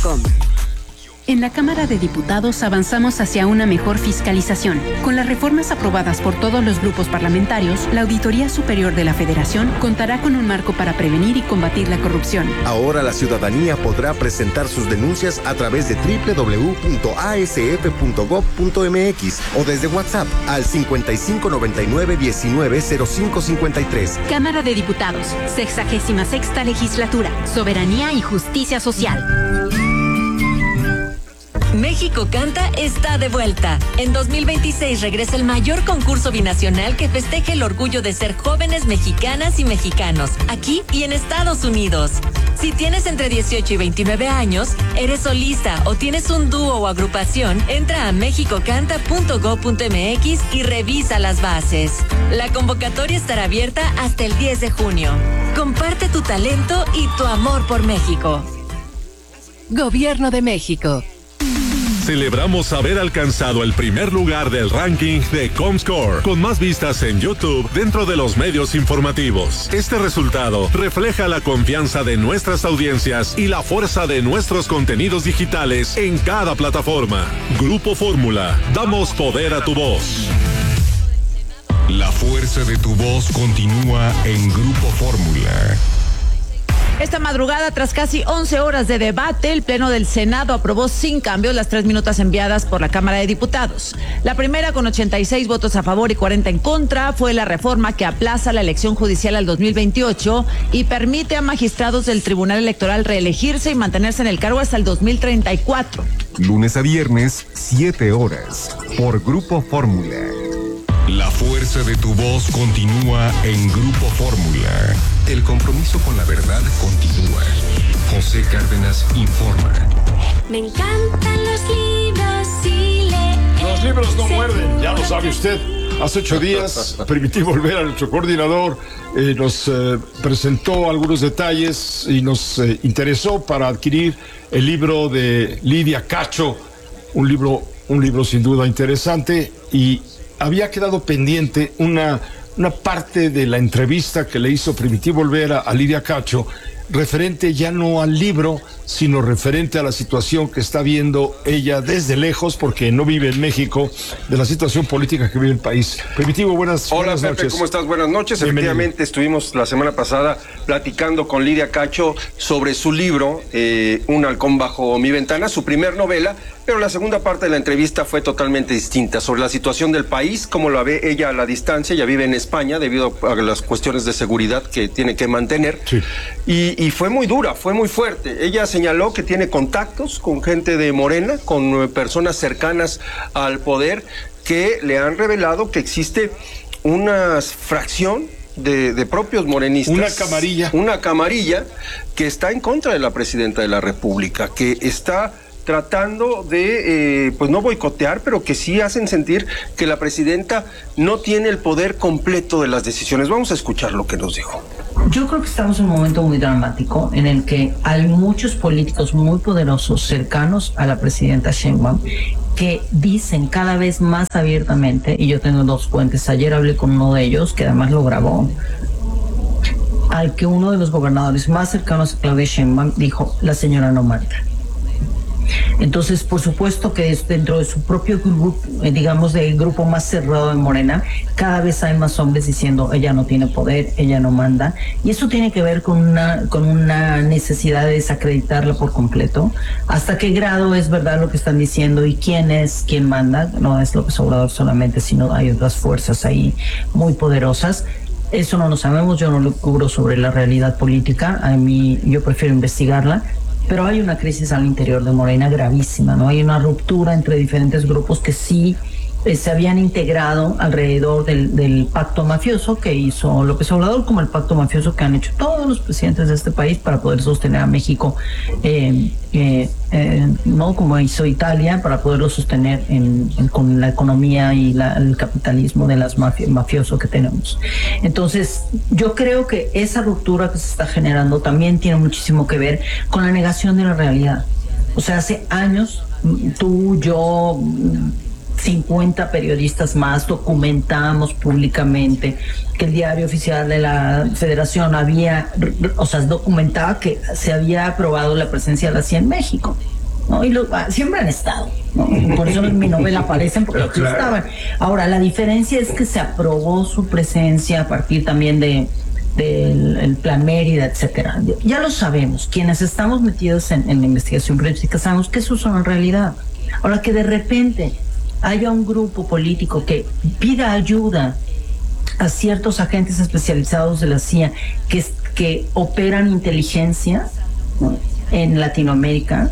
www.comscore.com. En la Cámara de Diputados avanzamos hacia una mejor fiscalización. Con las reformas aprobadas por todos los grupos parlamentarios, la Auditoría Superior de la Federación contará con un marco para prevenir y combatir la corrupción. Ahora la ciudadanía podrá presentar sus denuncias a través de www.asf.gov.mx o desde WhatsApp al 5599-190553. Cámara de Diputados, 66ª Legislatura, Soberanía y Justicia Social. México Canta está de vuelta. En 2026 regresa el mayor concurso binacional que festeje el orgullo de ser jóvenes mexicanas y mexicanos, aquí y en Estados Unidos. Si tienes entre 18 y 29 años, eres solista o tienes un dúo o agrupación, entra a mexicocanta.gov.mx y revisa las bases. La convocatoria estará abierta hasta el 10 de junio. Comparte tu talento y tu amor por México. Gobierno de México. Celebramos haber alcanzado el primer lugar del ranking de Comscore, con más vistas en YouTube dentro de los medios informativos. Este resultado refleja la confianza de nuestras audiencias y la fuerza de nuestros contenidos digitales en cada plataforma. Grupo Fórmula, damos poder a tu voz. La fuerza de tu voz continúa en Grupo Fórmula. Esta madrugada, tras casi 11 horas de debate, el Pleno del Senado aprobó sin cambios las 3 minutas enviadas por la Cámara de Diputados. La primera, con 86 votos a favor y 40 en contra, fue la reforma que aplaza la elección judicial al 2028 y permite a magistrados del Tribunal Electoral reelegirse y mantenerse en el cargo hasta el 2034. Lunes a viernes, 7 horas, por Grupo Fórmula. La fuerza de tu voz continúa en Grupo Fórmula. El compromiso con la verdad continúa. José Cárdenas informa. Me encantan los libros y leer. Los libros no muerden, ya lo sabe usted. Hace 8 días, Primitivo Olvera, nuestro coordinador, nos presentó algunos detalles y nos interesó para adquirir el libro de Lidia Cacho, un libro sin duda interesante, y había quedado pendiente una parte de la entrevista que le hizo Primitivo Olvera a Lidia Cacho, referente ya no al libro, sino referente a la situación que está viendo ella desde lejos, porque no vive en México, de la situación política que vive el país. Primitivo, buenas noches. Hola, Pepe, ¿cómo estás? Buenas noches. Bienvenido. Efectivamente, estuvimos la semana pasada platicando con Lidia Cacho sobre su libro, Un halcón bajo mi ventana, su primer novela, pero la segunda parte de la entrevista fue totalmente distinta, sobre la situación del país, cómo la ve ella a la distancia. Ella vive en España debido a las cuestiones de seguridad que tiene que mantener. Sí. Y fue muy dura, fue muy fuerte. Ella señaló que tiene contactos con gente de Morena, con personas cercanas al poder, que le han revelado que existe una fracción de propios morenistas. Una camarilla que está en contra de la presidenta de la República, que está tratando de, pues no boicotear, pero que sí hacen sentir que la presidenta no tiene el poder completo de las decisiones. Vamos a escuchar lo que nos dijo. Yo creo que estamos en un momento muy dramático en el que hay muchos políticos muy poderosos cercanos a la presidenta Sheinbaum que dicen cada vez más abiertamente, y yo tengo 2 fuentes, ayer hablé con uno de ellos que además lo grabó, al que uno de los gobernadores más cercanos a Claudia Sheinbaum dijo: la señora no manda. Entonces, por supuesto que dentro de su propio grupo, digamos, del grupo más cerrado de Morena, cada vez hay más hombres diciendo: ella no tiene poder, ella no manda. Y eso tiene que ver con una necesidad de desacreditarla por completo. ¿Hasta qué grado es verdad lo que están diciendo y quién manda? No es López Obrador solamente, sino hay otras fuerzas ahí muy poderosas. Eso no lo sabemos, yo no lo cubro sobre la realidad política, yo prefiero investigarla. Pero hay una crisis al interior de Morena gravísima, ¿no? Hay una ruptura entre diferentes grupos que sí se habían integrado alrededor del pacto mafioso que hizo López Obrador, como el pacto mafioso que han hecho todos los presidentes de este país para poder sostener a México, no como hizo Italia, para poderlo sostener con la economía y el capitalismo de las mafioso que tenemos. Entonces, yo creo que esa ruptura que se está generando también tiene muchísimo que ver con la negación de la realidad. O sea, hace años, tú, yo, 50 periodistas más documentamos públicamente que el diario oficial de la Federación documentaba que se había aprobado la presencia de la CIA en México, ¿no? Y siempre han estado, ¿no? Por eso en mi novela aparecen, porque aquí estaban. Ahora, la diferencia es que se aprobó su presencia a partir también del Plan Mérida, etcétera. Ya lo sabemos, quienes estamos metidos en la investigación periodística sabemos que eso es una realidad. Ahora, que de repente haya un grupo político que pida ayuda a ciertos agentes especializados de la CIA que operan inteligencia, ¿no?, en Latinoamérica,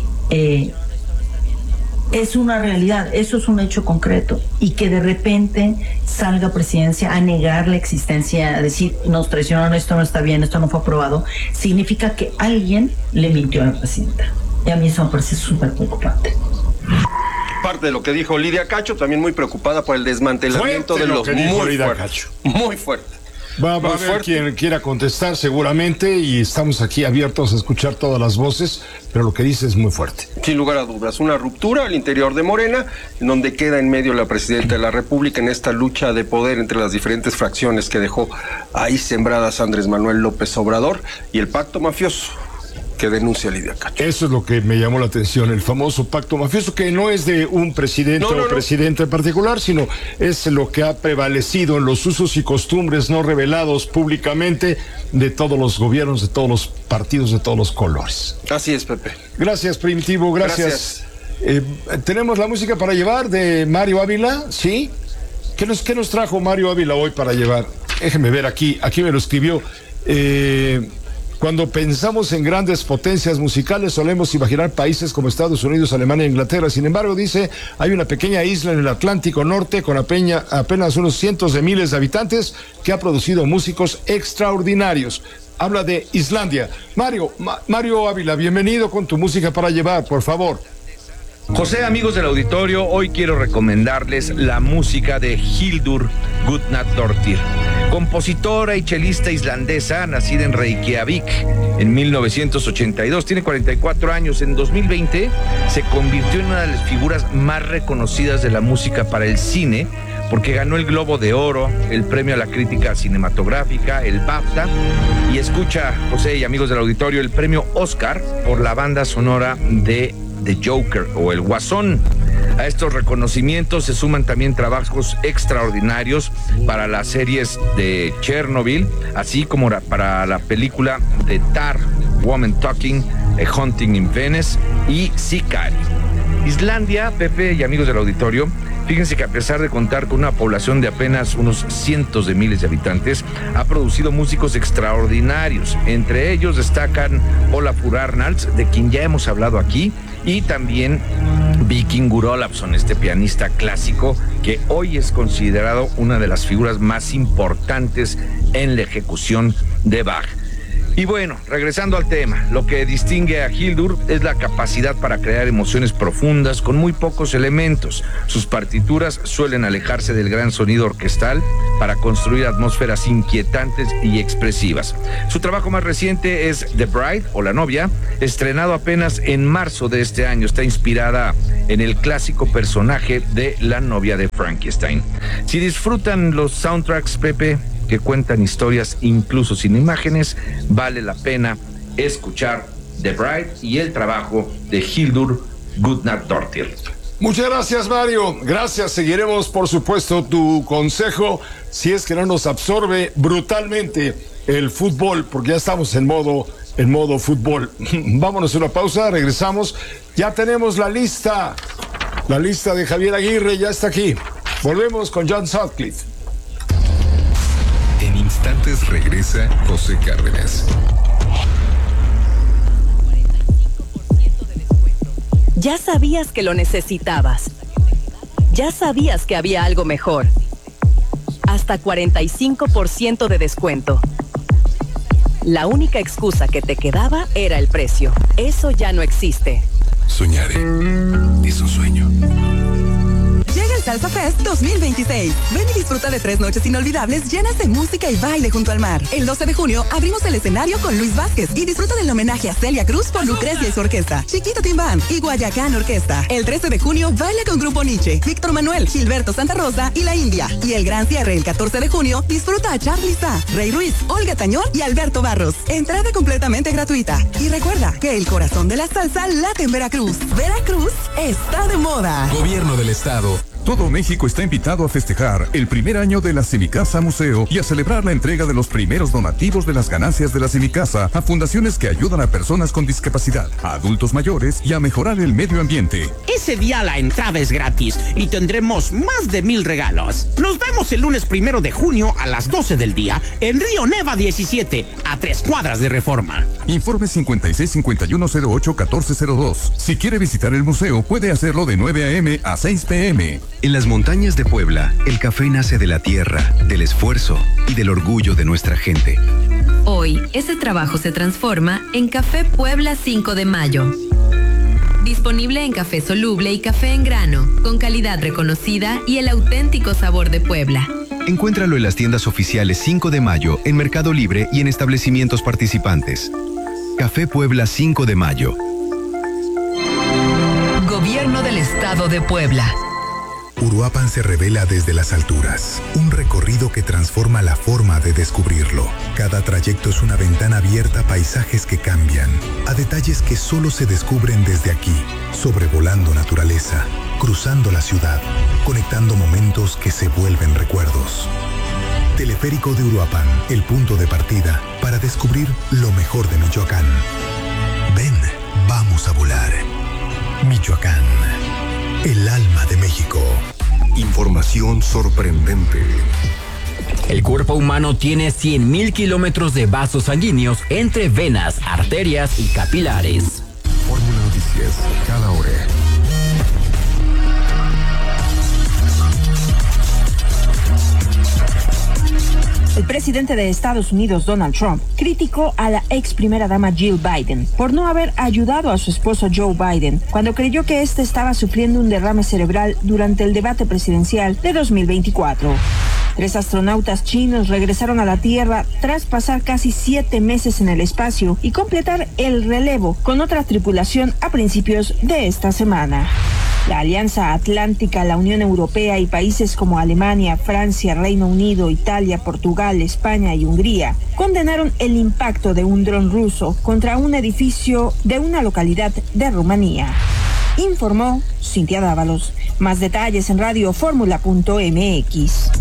es una realidad, eso es un hecho concreto, y que de repente salga Presidencia a negar la existencia, a decir nos traicionaron, esto no está bien, esto no fue aprobado, significa que alguien le mintió a la presidenta, y a mí eso me parece súper preocupante. Parte de lo que dijo Lidia Cacho, también muy preocupada por el desmantelamiento de los muy fuerte. Va a haber quien quiera contestar seguramente, y estamos aquí abiertos a escuchar todas las voces, pero lo que dice es muy fuerte. Sin lugar a dudas, una ruptura al interior de Morena, en donde queda en medio la presidenta de la República en esta lucha de poder entre las diferentes fracciones que dejó ahí sembradas Andrés Manuel López Obrador, y el pacto mafioso que denuncia Lidia Cacho. Eso es lo que me llamó la atención, el famoso pacto mafioso, que no es de un presidente presidente en particular, sino es lo que ha prevalecido en los usos y costumbres no revelados públicamente de todos los gobiernos, de todos los partidos, de todos los colores. Así es, Pepe. Gracias, Primitivo, gracias. Tenemos la música para llevar de Mario Ávila, ¿sí? ¿Qué nos trajo Mario Ávila hoy para llevar? Déjeme ver aquí me lo escribió. Cuando pensamos en grandes potencias musicales solemos imaginar países como Estados Unidos, Alemania e Inglaterra. Sin embargo, dice, hay una pequeña isla en el Atlántico Norte con apenas unos cientos de miles de habitantes que ha producido músicos extraordinarios. Habla de Islandia. Mario Ávila, bienvenido con tu música para llevar, por favor. José, amigos del auditorio, hoy quiero recomendarles la música de Hildur Guðnadóttir, compositora y chelista islandesa, nacida en Reykjavik en 1982. Tiene 44 años. En 2020 se convirtió en una de las figuras más reconocidas de la música para el cine, porque ganó el Globo de Oro, el premio a la crítica cinematográfica, el BAFTA, y escucha, José y amigos del auditorio, el premio Oscar por la banda sonora de The Joker o El Guasón. A estos reconocimientos se suman también trabajos extraordinarios para las series de Chernobyl, así como para la película de Tar, Woman Talking, A Hunting in Venice y Sicario. Islandia, Pepe y amigos del auditorio, fíjense que a pesar de contar con una población de apenas unos cientos de miles de habitantes, ha producido músicos extraordinarios. Entre ellos destacan Ólafur Arnalds, de quien ya hemos hablado aquí, y también Víkingur Ólafsson, este pianista clásico que hoy es considerado una de las figuras más importantes en la ejecución de Bach. Y bueno, regresando al tema, lo que distingue a Hildur es la capacidad para crear emociones profundas con muy pocos elementos. Sus partituras suelen alejarse del gran sonido orquestal para construir atmósferas inquietantes y expresivas. Su trabajo más reciente es The Bride o La Novia, estrenado apenas en marzo de este año. Está inspirada en el clásico personaje de La novia de Frankenstein. Si disfrutan los soundtracks, Pepe, que cuentan historias incluso sin imágenes, vale la pena escuchar The Bride y el trabajo de Hildur Guðnadóttir. Muchas gracias, Mario. Gracias. Seguiremos, por supuesto, tu consejo si es que no nos absorbe brutalmente el fútbol, porque ya estamos en modo fútbol. Vámonos a una pausa, regresamos. Ya tenemos la lista de Javier Aguirre, ya está aquí. Volvemos con John Sutcliffe. En instantes regresa José Cárdenas. Ya sabías que lo necesitabas. Ya sabías que había algo mejor. Hasta 45% de descuento. La única excusa que te quedaba era el precio. Eso ya no existe. Soñaré. Es un sueño. Llega el Salsa Fest 2026. Ven y disfruta de 3 noches inolvidables llenas de música y baile junto al mar. El 12 de junio abrimos el escenario con Luis Vázquez y disfruta del homenaje a Celia Cruz por Lucrecia y su orquesta, Chiquito Timbán y Guayacán Orquesta. El 13 de junio baila con Grupo Nietzsche, Víctor Manuel, Gilberto Santa Rosa y La India. Y el gran cierre el 14 de junio disfruta a Charly Sá, Rey Ruiz, Olga Tañón y Alberto Barros. Entrada completamente gratuita. Y recuerda que el corazón de la salsa late en Veracruz. Veracruz está de moda. Gobierno del Estado. Todo México está invitado a festejar el primer año de la Semicasa Museo y a celebrar la entrega de los primeros donativos de las ganancias de la Semicasa a fundaciones que ayudan a personas con discapacidad, a adultos mayores y a mejorar el medio ambiente. Ese día la entrada es gratis y tendremos más de 1,000 regalos. Nos vemos el lunes 1 de junio a las 12 del día en Río Neva 17, a 3 cuadras de Reforma. Informe 5651081402. Si quiere visitar el museo, puede hacerlo de 9 a.m. a 6 p.m. En las montañas de Puebla, el café nace de la tierra, del esfuerzo y del orgullo de nuestra gente. Hoy, ese trabajo se transforma en Café Puebla 5 de Mayo. Disponible en café soluble y café en grano, con calidad reconocida y el auténtico sabor de Puebla. Encuéntralo en las tiendas oficiales 5 de Mayo, en Mercado Libre y en establecimientos participantes. Café Puebla 5 de Mayo. Gobierno del Estado de Puebla. Uruapan se revela desde las alturas, un recorrido que transforma la forma de descubrirlo. Cada trayecto es una ventana abierta a paisajes que cambian, a detalles que solo se descubren desde aquí, sobrevolando naturaleza, cruzando la ciudad, conectando momentos que se vuelven recuerdos. Teleférico de Uruapan, el punto de partida para descubrir lo mejor de Michoacán. Ven, vamos a volar. Michoacán. El alma de México. Información sorprendente. El cuerpo humano tiene 100,000 kilómetros de vasos sanguíneos entre venas, arterias y capilares. Fórmula Noticias, cada hora. El presidente de Estados Unidos, Donald Trump, criticó a la ex primera dama Jill Biden por no haber ayudado a su esposo Joe Biden cuando creyó que éste estaba sufriendo un derrame cerebral durante el debate presidencial de 2024. 3 astronautas chinos regresaron a la Tierra tras pasar casi 7 meses en el espacio y completar el relevo con otra tripulación a principios de esta semana. La Alianza Atlántica, la Unión Europea y países como Alemania, Francia, Reino Unido, Italia, Portugal, España y Hungría condenaron el impacto de un dron ruso contra un edificio de una localidad de Rumanía. Informó Cintia Dávalos. Más detalles en radioformula.mx.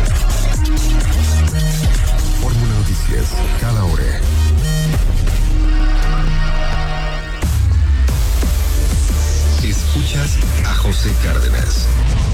Fórmula Noticias, cada hora. Escuchas a José Cárdenas.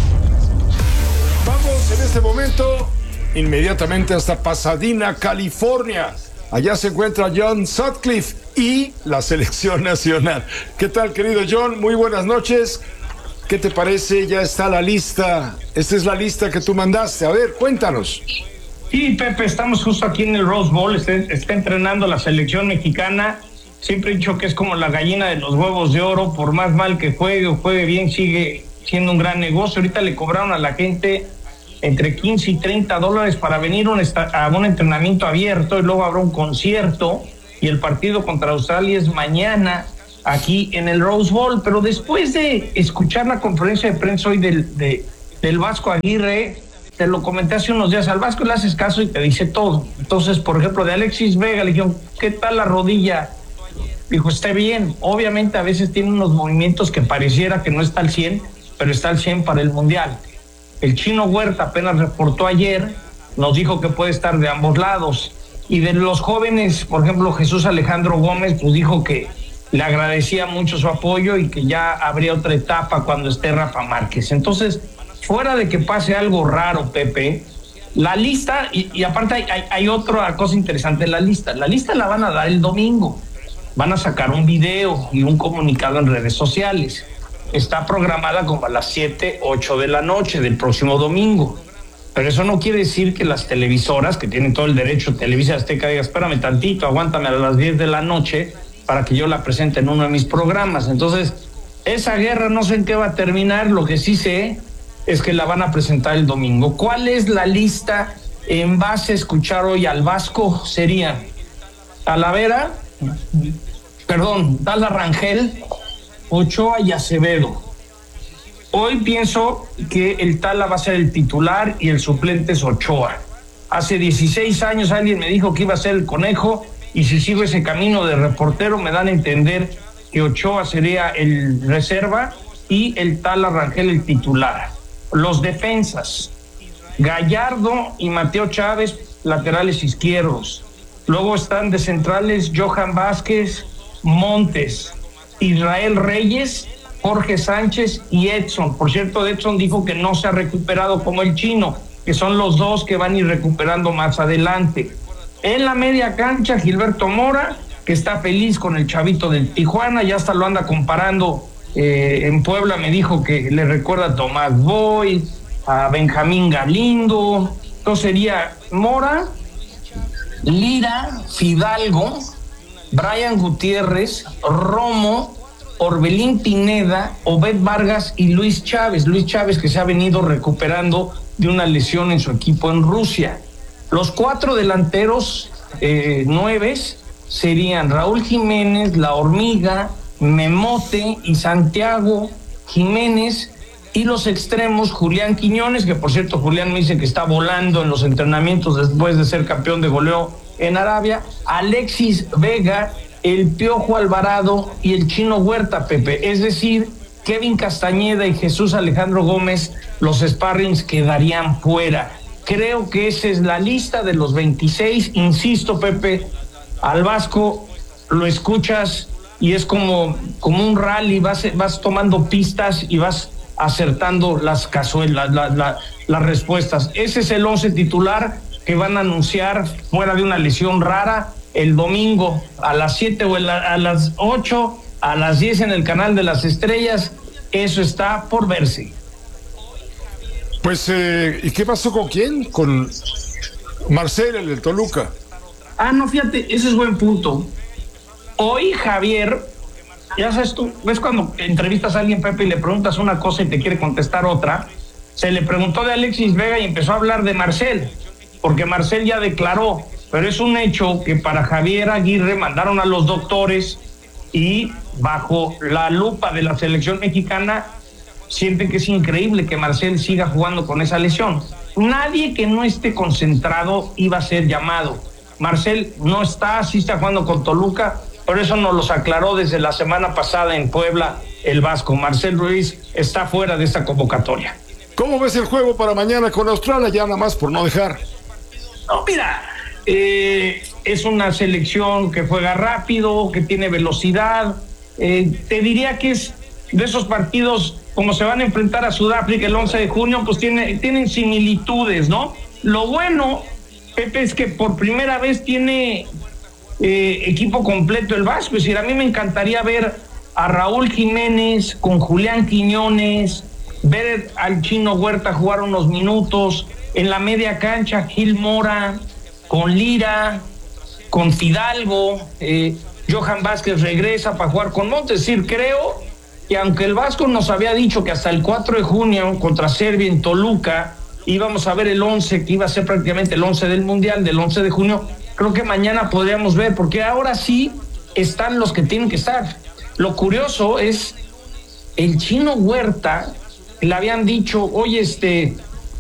Vamos en este momento inmediatamente hasta Pasadena, California. Allá se encuentra John Sutcliffe y la selección nacional. ¿Qué tal, querido John? Muy buenas noches. ¿Qué te parece? Ya está la lista. Esta es la lista que tú mandaste. A ver, cuéntanos. Sí, Pepe, estamos justo aquí en el Rose Bowl. Está entrenando la selección mexicana. Siempre he dicho que es como la gallina de los huevos de oro. Por más mal que juegue o juegue bien, sigue siendo un gran negocio. Ahorita le cobraron a la gente entre 15 y 30 dólares para venir a un entrenamiento abierto, y luego habrá un concierto, y el partido contra Australia es mañana aquí en el Rose Bowl. Pero después de escuchar la conferencia de prensa hoy del Vasco Aguirre, te lo comenté hace unos días, al Vasco le haces caso y te dice todo. Entonces, por ejemplo, de Alexis Vega le dijeron, ¿qué tal la rodilla? Dijo, está bien. Obviamente a veces tiene unos movimientos que pareciera que no está al 100, pero está al 100 para el Mundial. El Chino Huerta apenas reportó ayer, nos dijo que puede estar de ambos lados. Y de los jóvenes, por ejemplo, Jesús Alejandro Gómez, pues dijo que le agradecía mucho su apoyo y que ya habría otra etapa cuando esté Rafa Márquez. Entonces, fuera de que pase algo raro, Pepe, la lista, y aparte hay otra cosa interesante en la lista la van a dar el domingo. Van a sacar un video y un comunicado en redes sociales. Está programada como a las 7, 8 de la noche del próximo domingo. Pero eso no quiere decir que las televisoras, que tienen todo el derecho, Televisa Azteca, diga, espérame tantito, aguántame a las 10 de la noche para que yo la presente en uno de mis programas. Entonces, esa guerra no sé en qué va a terminar. Lo que sí sé es que la van a presentar el domingo. ¿Cuál es la lista en base a escuchar hoy al Vasco? Sería Talavera, Tala Rangel, Ochoa y Acevedo. Hoy pienso que el Tala va a ser el titular y el suplente es Ochoa. Hace 16 años alguien me dijo que iba a ser el Conejo, y si sigo ese camino de reportero me dan a entender que Ochoa sería el reserva y el Tala Rangel el titular. Los defensas, Gallardo y Mateo Chávez, laterales izquierdos. Luego están de centrales Johan Vázquez, Montes, Israel Reyes, Jorge Sánchez y Edson. Por cierto, Edson dijo que no se ha recuperado como el Chino, que son los dos que van a ir recuperando más adelante. En la media cancha, Gilberto Mora, que está feliz con el chavito del Tijuana, ya hasta lo anda comparando. En Puebla me dijo que le recuerda a Tomás Boy, a Benjamín Galindo. Entonces sería Mora, Lira, Fidalgo, Brian Gutiérrez, Romo, Orbelín Pineda, Obed Vargas y Luis Chávez. Luis Chávez, que se ha venido recuperando de una lesión en su equipo en Rusia. Los 4 delanteros nueves serían Raúl Jiménez, La Hormiga, Memote y Santiago Jiménez, y los extremos Julián Quiñones, que por cierto Julián me dice que está volando en los entrenamientos después de ser campeón de goleo en Arabia, Alexis Vega, el Piojo Alvarado y el Chino Huerta, Pepe. Es decir, Kevin Castañeda y Jesús Alejandro Gómez, los sparrings quedarían fuera. Creo que esa es la lista de los 26. Insisto, Pepe, al Vasco lo escuchas y es como un rally, vas tomando pistas y vas acertando las cazuelas, las respuestas. Ese es el 11 titular que van a anunciar fuera de una lesión rara el domingo a las 7 o a las 8, a las 10 en el canal de las estrellas. Eso está por verse. Pues, ¿y qué pasó con quién? Con Marcel, el del Toluca. No, fíjate, ese es buen punto. Hoy Javier, ya sabes tú, ves cuando entrevistas a alguien, Pepe, y le preguntas una cosa y te quiere contestar otra. Se le preguntó de Alexis Vega y empezó a hablar de Marcel, porque Marcel ya declaró, pero es un hecho que para Javier Aguirre mandaron a los doctores y bajo la lupa de la selección mexicana sienten que es increíble que Marcel siga jugando con esa lesión. Nadie que no esté concentrado iba a ser llamado. Marcel no está, sí está jugando con Toluca, por eso nos los aclaró desde la semana pasada en Puebla el Vasco. Marcel Ruiz está fuera de esta convocatoria. ¿Cómo ves el juego para mañana con Australia? Ya nada más por no dejar. No, mira, es una selección que juega rápido, que tiene velocidad. Te diría que es de esos partidos, como se van a enfrentar a Sudáfrica el 11 de junio, pues tienen similitudes, ¿no? Lo bueno, Pepe, es que por primera vez tiene equipo completo el Vasco. Es decir, a mí me encantaría ver a Raúl Jiménez con Julián Quiñones, ver al Chino Huerta jugar unos minutos, en la media cancha Gil Mora, con Lira, con Fidalgo, Johan Vázquez regresa para jugar con Montes. Es decir, creo que aunque el Vasco nos había dicho que hasta el 4 de junio contra Serbia en Toluca íbamos a ver el 11, que iba a ser prácticamente el 11 del Mundial, del 11 de junio, creo que mañana podríamos ver, porque ahora sí están los que tienen que estar. Lo curioso es, el Chino Huerta, le habían dicho, oye,